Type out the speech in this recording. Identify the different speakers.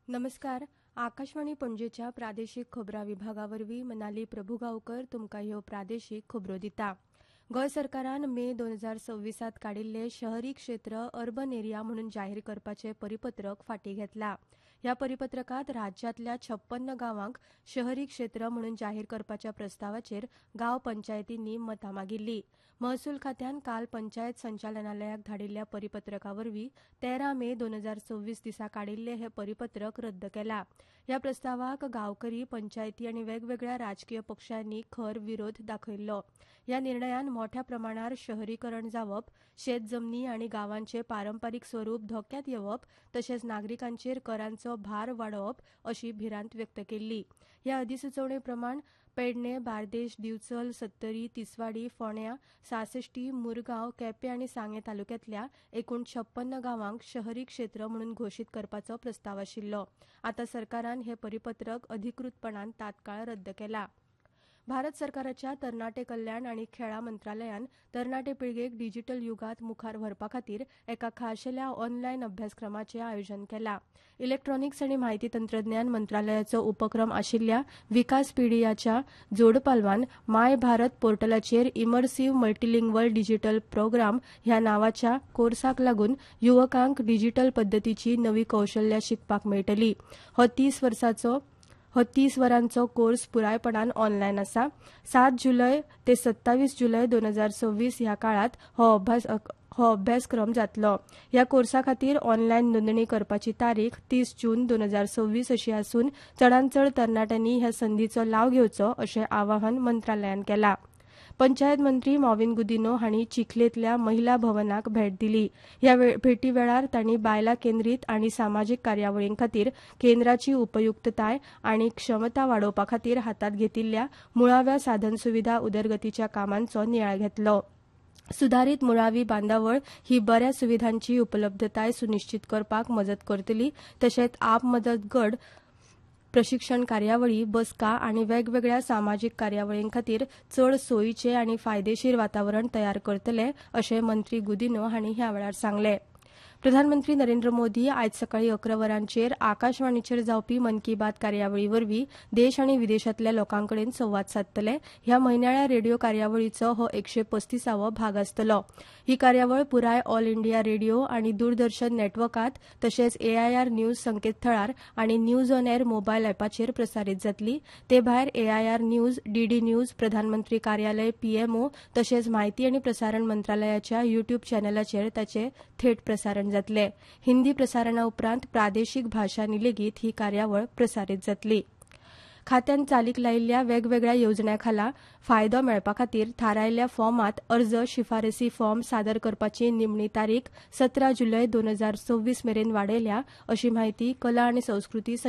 Speaker 1: नमस्कार. आकाशवाणी पणजेच्या प्रादेशीक खबरां विभागावरवीं मनाली प्रभुगांवकर तुमकां ह्यो प्रादेशीक खबरो दिता. गोंय सरकारान मे 2026 काडिल्ले शहरी क्षेत्र अर्बन एरिया म्हणून जाहीर करपाचें परिपत्रक फाटीं घेतलां. ह्या परिपत्रकांत राज्यांतल्या 56 गांवांक शहरी क्षेत्र म्हणून जाहीर करपाच्या प्रस्तावाचेर गांव पंचायतींनी मतां मागिल्लीं. महसूल खात्यान काल पंचायत संचालनालयाक धाडिल्ल्या परिपत्रकावरवीं 13 मे 2026 दिसा काडिल्लें हें परिपत्रक रद्द केलां. ह्या प्रस्तावाक गांवकरी, पंचायती आनी वेगवेगळ्या राजकीय पक्षांनी खर विरोध दाखयल्लो. ह्या निर्णयान मोठ्या प्रमाणार शहरीकरण जावप, शेतजमनी आनी गांवांचें पारंपारीक स्वरूप धोक्यांत येवप तशेंच नागरिकांचेर करांचो भार वाडवप अशी भिरांत व्यक्त केल्ली. ह्या अधिसुचोवणे प्रमाण पेडणे, बार्देश, दिवचल, सत्तरी, तिसवाडी, फोंड्यां, सासष्टी, मुरगांव, केपें आनी सांगे तालुक्यांतल्या एकूण 56 गांवांक शहरी क्षेत्र म्हणून घोशीत करपाचो प्रस्ताव आशिल्लो. आतां सरकारान हें परिपत्रक अधिकृतपणान तात्काळ रद्द केलां. भारत सरकाराच्या तरणाटे कल्याण आनी खेळां मंत्रालयान तरणाटे पिळगेक डिजीटल युगांत मुखार व्हरपा खातीर एका खाशेल्या ऑनलायन अभ्यासक्रमाचें आयोजन केलां. इलेक्ट्रॉनिक्स आनी म्हायती तंत्रज्ञान मंत्रालयाचो उपक्रम आशिल्ल्या विकासपीडियाच्या जोडपालवान माय भारत पोर्टलाचेर इमर्सिव्ह मल्टीलिंग्वल डिजीटल प्रोग्राम ह्या नांवाच्या कोर्साक लागून युवकांक डिजीटल पद्दतीची नवी कौशल्यां शिकपाक मेळटली. हो 30 वरांचो कोर्स पुरायपणान ऑनलायन आसा. 7 जुलय ते 27 जुलय 2026 ह्या काळात हो अभ्यासक्रम जातलो. ह्या कोर्सा खातीर ऑनलायन नोंदणी करपाची तारीख 30 जून 2026 अशी आसून चडांत चड तरणाट्यांनी ह्या संदीचो लाव घेवचो अशें आवाहन मंत्रालयान केलां. पंचायत मंत्री मॉविन गुदिन्हो हांणी चिखलेंतल्या महिला भवनाक भेट दिली. ह्या भेटी वेळार तांणी बायलां केंद्रीत आनी सामाजीक कार्यावळीं खातीर केंद्राची उपयुक्तताय आनी क्षमता वाडोवपा खातीर हातांत घेतिल्ल्या मुळाव्या साधनसुविधा उदरगतीच्या कामांचो नियाळ घेतलो. सुधारीत मुळावी बांदावळ ही बऱ्या सुविधांची उपलब्धताय सुनिश्चित करपाक मजत करतली. तशेंच आप मदत गट प्रशिक्षण कार्यावळी, बसका आनी वेगवेगळ्या सामाजीक कार्यावळीं खातीर चड सोयीचें आनी फायदेशीर वातावरण तयार करतले अशें मंत्री गुदिन्हो हांणी ह्या वेळार सांगलें. प्रधानमंत्री नरेंद्र मोदी आयज सकाळीं 11 वरांचेर आकाशवाणीचेर जावपी मन की बात कार्यावळी वरवीं देश आनी विदेशांतल्या लोकांकडेन संवाद सादतले. ह्या म्हयन्याळ्या रेडिओ कार्यावळीचो हो 135वो भाग आसतलो. ही कार्यावळ पुराय ऑल इंडिया रेडिओ आनी दूरदर्शन नेटवर्कात तशेंच AIR न्यूज संकेतथळार आनी न्यूज ऑन एअर मोबायल अॅपाचेर प्रसारीत जातली. ते भायर AIR न्यूज, DD न्यूज, प्रधानमंत्री कार्यालय PMO तशेंच म्हायती आनी प्रसारण मंत्रालयाच्या युट्यूब चॅनलाचेर ताचें थेट प्रसारण जातले. हिंदी प्रसारणा उपरांत प्रादेशीक भाशांनी लेगीत ही कार्यावळ प्रसारीत जातली. खात्यान चालीक लायिल्ल्या वेगवेगळ्या येवजण्यां खाला फायदो मेळपा खातीर थारायल्ल्या फॉर्मात अर्ज शिफारसी फॉर्म सादर करपाची निमणी तारीख 17 जुलय 2026 मेरेन वाडयल्या अशी म्हायती कला आनी संस्कृती